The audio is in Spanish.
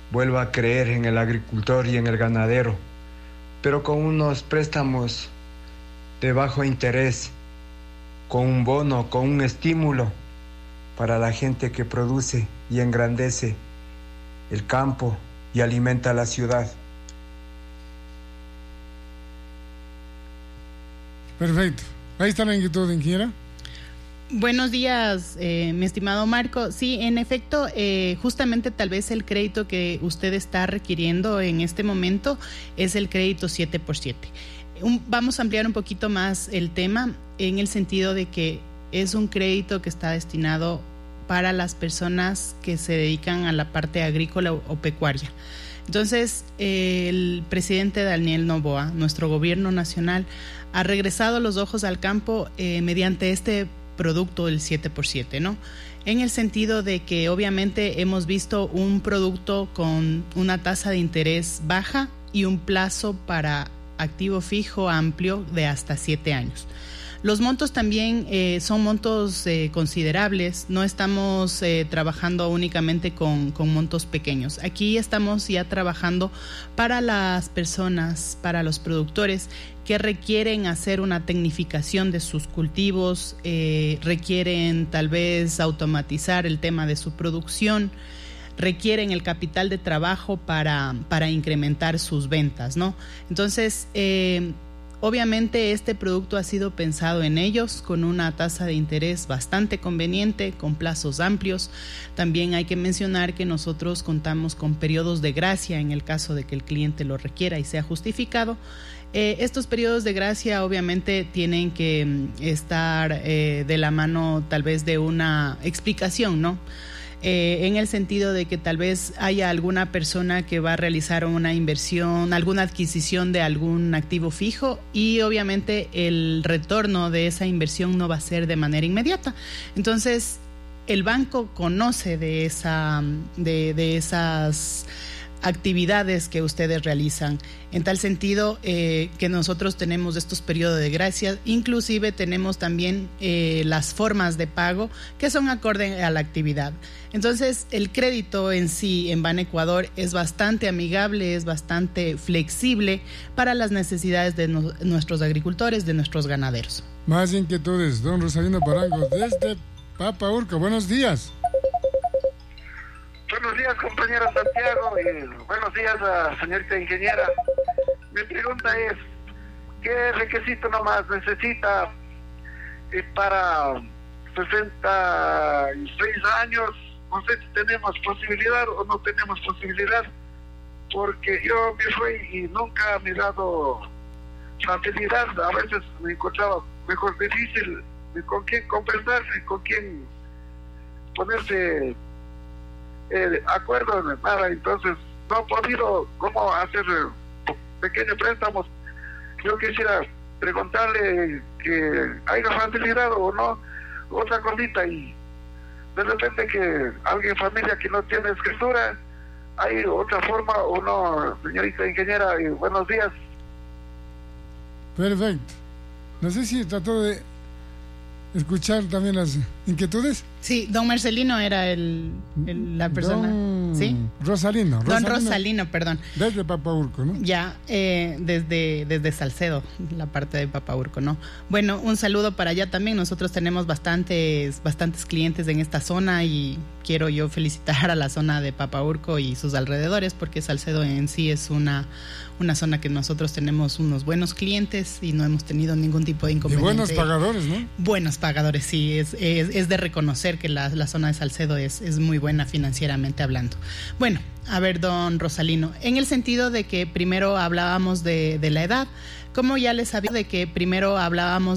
vuelva a creer en el agricultor y en el ganadero, pero con unos préstamos de bajo interés, con un bono, con un estímulo para la gente que produce y engrandece el campo y alimenta la ciudad. Perfecto. Ahí está la inquietud, ingeniera. Buenos días, mi estimado Marco. Sí, en efecto, justamente tal vez el crédito que usted está requiriendo en este momento es el crédito 7x7. Vamos a ampliar un poquito más el tema en el sentido de que es un crédito que está destinado para las personas que se dedican a la parte agrícola o pecuaria. Entonces, el presidente Daniel Noboa, nuestro gobierno nacional, ha regresado los ojos al campo mediante este producto del 7x7, ¿no? En el sentido de que obviamente hemos visto un producto con una tasa de interés baja y un plazo para activo fijo amplio de hasta 7 años. Los montos también son montos considerables, no estamos trabajando únicamente con montos pequeños. Aquí estamos ya trabajando para las personas, para los productores que requieren hacer una tecnificación de sus cultivos, requieren tal vez automatizar el tema de su producción, requieren el capital de trabajo para incrementar sus ventas, ¿no? Entonces, obviamente este producto ha sido pensado en ellos con una tasa de interés bastante conveniente, con plazos amplios. También hay que mencionar que nosotros contamos con periodos de gracia en el caso de que el cliente lo requiera y sea justificado. Estos periodos de gracia obviamente tienen que estar de la mano tal vez de una explicación, ¿no? En el sentido de que tal vez haya alguna persona que va a realizar una inversión, alguna adquisición de algún activo fijo y obviamente el retorno de esa inversión no va a ser de manera inmediata. Entonces, el banco conoce de esas actividades que ustedes realizan. En tal sentido que nosotros tenemos estos periodos de gracia, inclusive tenemos también las formas de pago que son acorde a la actividad. Entonces, el crédito en sí en Banecuador es bastante amigable, es bastante flexible para las necesidades de nuestros agricultores, de nuestros ganaderos. Más inquietudes, don Rosalino Parango, desde Papaurco. Buenos días. Buenos días, compañero Santiago, y buenos días a señorita ingeniera. Mi pregunta es, ¿qué requisito nomás necesita para 66 años? No sé si tenemos posibilidad o no tenemos posibilidad, porque yo me fui y nunca me he dado facilidad. A veces me encontraba mejor difícil con quién conversarse, con quién ponerse acuerdo, nada. Entonces no he podido cómo hacer pequeños préstamos. Yo quisiera preguntarle que haya facilidad o no, otra cosita, y de repente que alguien, familia que no tiene escritura, hay otra forma o no, señorita ingeniera. Y buenos días. Perfecto. No sé si trató de escuchar también las inquietudes. Sí, don Marcelino era la persona. Don ¿Sí? Rosalino. Don Rosalino, perdón. Desde Papaurco, ¿no? Ya, desde Salcedo, la parte de Papaurco, ¿no? Bueno, un saludo para allá también. Nosotros tenemos bastantes clientes en esta zona y quiero yo felicitar a la zona de Papaurco y sus alrededores, porque Salcedo en sí es una zona que nosotros tenemos unos buenos clientes y no hemos tenido ningún tipo de inconveniente. Y buenos pagadores, ¿no? Buenos pagadores, sí. Es de reconocer que la zona de Salcedo es muy buena financieramente hablando. Bueno, a ver, don Rosalino, en el sentido de que primero hablábamos de la edad, como ya les había de que primero hablábamos